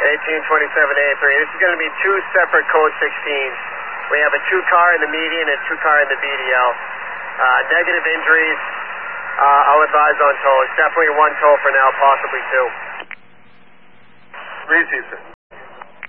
1827A3. This is going to be two separate code 16s. We have a 2-car in the median and 2-car in the BDL. Negative injuries. I'll advise on tow. It's definitely one tow for now, possibly two. Receive, sir.